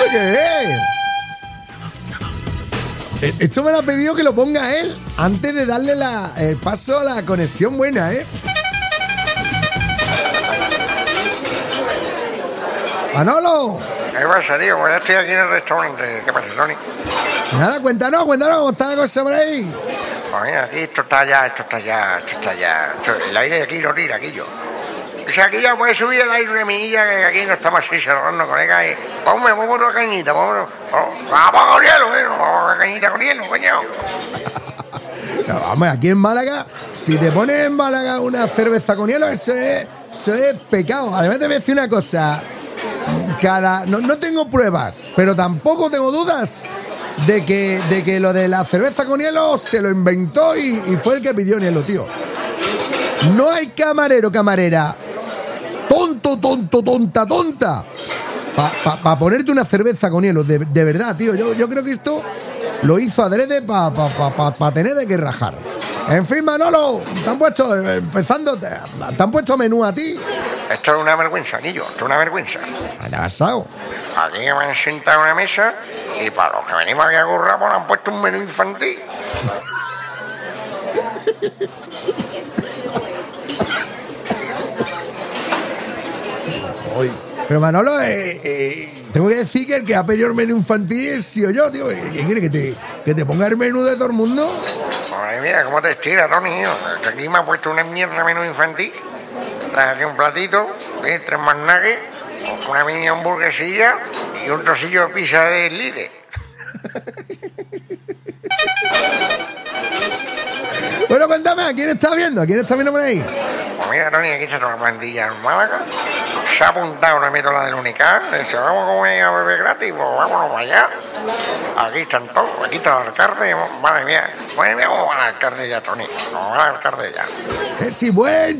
qué es? Esto me lo ha pedido que lo ponga él antes de darle el paso a la conexión buena, ¿eh? ¡Manolo! ¿Qué pasa, tío? Pues ya estoy aquí en el restaurante. ¿Qué pasa, Tony? Nada, cuéntanos, cómo está la cosa por ahí. Pues mira, aquí esto está ya. El aire de aquí no tira, aquí yo. O sea, aquí ya puede subir el aire de mi guilla, que aquí no estamos así cerrando, colega. Y ponme una cañita, vamos con hielo, una cañita con hielo, coño. No, vamos, aquí en Málaga, si te pones en Málaga una cerveza con hielo, eso es pecado. Además te voy a decir una cosa. No tengo pruebas, pero tampoco tengo dudas de que lo de la cerveza con hielo se lo inventó y fue el que pidió hielo, tío. No hay camarera tonta para ponerte una cerveza con hielo, de verdad, tío. Yo creo que esto lo hizo adrede para tener de qué rajar. En fin, Manolo, te han puesto menú a ti. Esto es una vergüenza, Guillo, esto es una vergüenza. ¿Qué ha pasado? Aquí me han sentado en una mesa y para los que venimos aquí a currar, pues han puesto un menú infantil. Pero Manolo, tengo que decir que el que ha pedido el menú infantil es sí o yo, tío. ¿Qué quiere? ¿Que te ponga el menú de todo el mundo? Ay, mira, ¿cómo te estira, Tony? Que aquí me ha puesto una mierda menú infantil. Trae aquí un platito, 3 más nuggets, una mini hamburguesilla y un trocillo de pizza de Lidl. Bueno, cuéntame, ¿a quién está viendo? Por ahí? Pues mira, Tony, aquí está una pandilla en Málaga. Se ha apuntado una métola del UNICAR. Dice, vamos a comer a beber gratis, pues vámonos para allá. Aquí están todos, aquí está el alcalde. Madre mía, cómo va el alcalde ya, Tony. Cómo va el alcalde ya. Sí, buen